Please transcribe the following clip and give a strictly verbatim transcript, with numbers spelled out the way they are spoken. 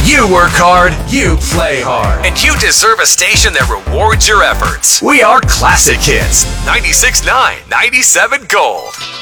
You work hard, you play hard, And you deserve a station that rewards your efforts. we are Classic Hits. ninety-six point nine, ninety-seven Gold.